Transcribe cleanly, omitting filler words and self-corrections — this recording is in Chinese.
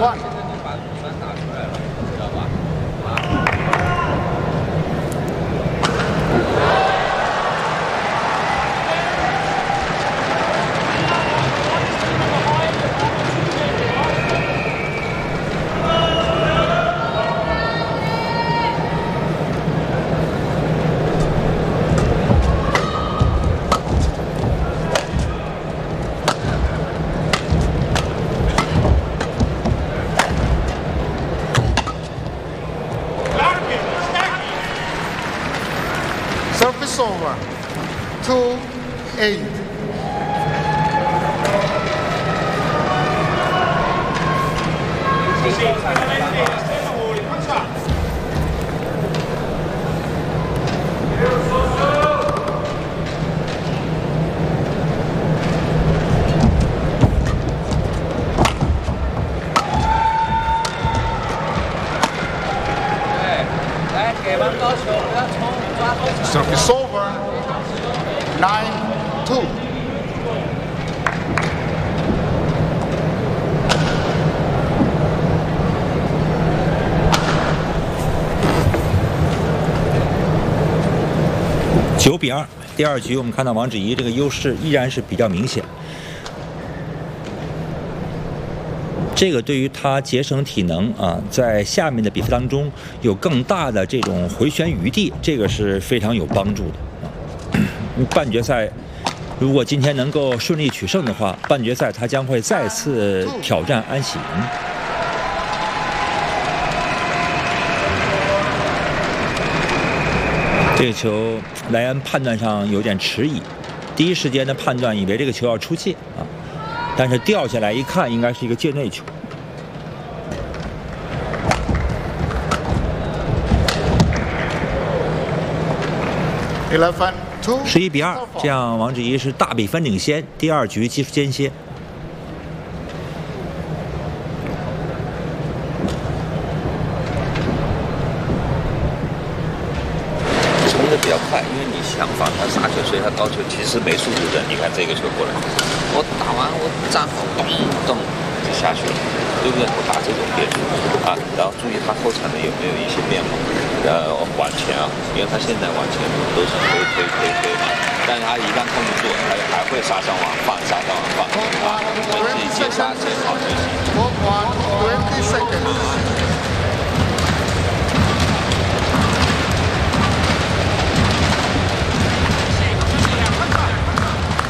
one。 现在你把鲁三打出来了，知道吧？ Service over. 2-8. Service over. 9-2. 9-2，第二局我们看到王芷怡这个优势依然是比较明显。这个对于他节省体能啊，在下面的比赛当中有更大的这种回旋余地，这个是非常有帮助的啊。半决赛如果今天能够顺利取胜的话，半决赛他将会再次挑战安喜莹。这个球莱恩判断上有点迟疑，第一时间的判断以为这个球要出界啊，但是掉下来一看，应该是一个界内球。11-2，这样王芷怡是大比分领先，第二局技术间歇。 冲的比较快，因为你想法他杀球，所以他高球其实没速度的。你看这个球过来，我打完我站好，咚咚就下去了，对不对？我打这种变速啊，然后注意他后场的有没有一些变化，往前啊，因为他现在往前都是推嘛，但是他一旦控制住，他还会杀上网放啊，自己接杀正好就行。